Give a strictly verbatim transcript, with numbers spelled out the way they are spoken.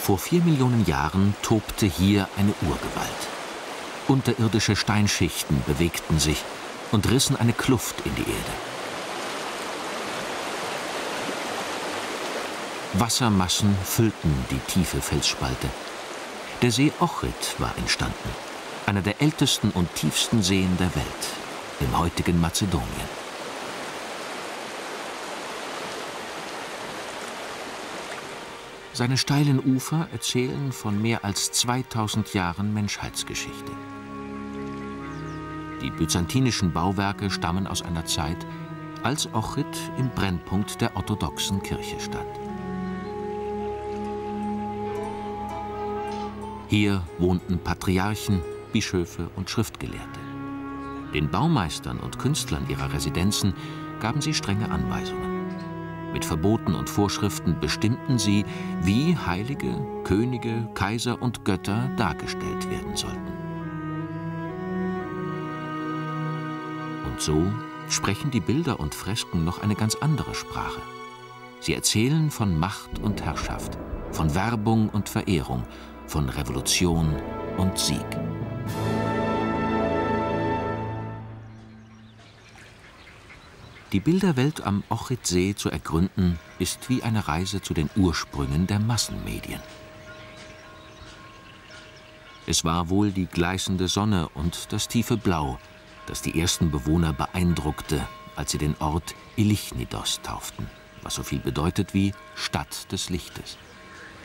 Vor vier Millionen Jahren tobte hier eine Urgewalt. Unterirdische Steinschichten bewegten sich und rissen eine Kluft in die Erde. Wassermassen füllten die tiefe Felsspalte. Der See Ochrid war entstanden, einer der ältesten und tiefsten Seen der Welt, im heutigen Mazedonien. Seine steilen Ufer erzählen von mehr als zweitausend Jahren Menschheitsgeschichte. Die byzantinischen Bauwerke stammen aus einer Zeit, als Ochrid im Brennpunkt der orthodoxen Kirche stand. Hier wohnten Patriarchen, Bischöfe und Schriftgelehrte. Den Baumeistern und Künstlern ihrer Residenzen gaben sie strenge Anweisungen. Mit Verboten und Vorschriften bestimmten sie, wie Heilige, Könige, Kaiser und Götter dargestellt werden sollten. Und so sprechen die Bilder und Fresken noch eine ganz andere Sprache. Sie erzählen von Macht und Herrschaft, von Werbung und Verehrung, von Revolution und Sieg. Die Bilderwelt am Ochridsee zu ergründen, ist wie eine Reise zu den Ursprüngen der Massenmedien. Es war wohl die gleißende Sonne und das tiefe Blau, das die ersten Bewohner beeindruckte, als sie den Ort Ilichnidos tauften, was so viel bedeutet wie Stadt des Lichtes.